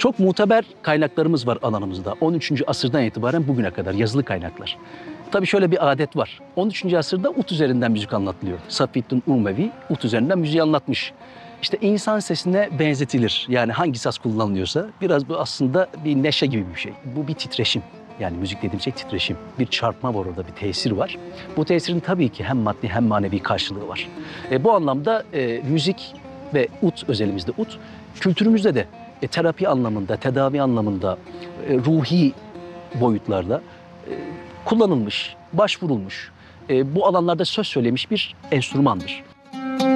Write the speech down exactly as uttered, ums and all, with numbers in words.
Çok muteber kaynaklarımız var alanımızda. on üçüncü asırdan itibaren bugüne kadar yazılı kaynaklar. Tabii şöyle bir adet var. on üçüncü asırda ut üzerinden müzik anlatılıyor. Safiyyettin Umevi ut üzerinden müziği anlatmış. İşte insan sesine benzetilir. Yani hangi saz kullanılıyorsa biraz bu aslında bir neşe gibi bir şey. Bu bir titreşim. Yani müzik dediğim şey titreşim. Bir çarpma var orada, bir tesir var. Bu tesirin tabii ki hem maddi hem manevi karşılığı var. E, bu anlamda e, müzik ve ut, özelimizde ut, kültürümüzde de e, terapi anlamında, tedavi anlamında, e, ruhi boyutlarda e, kullanılmış, başvurulmuş, e, bu alanlarda söz söylemiş bir enstrümandır.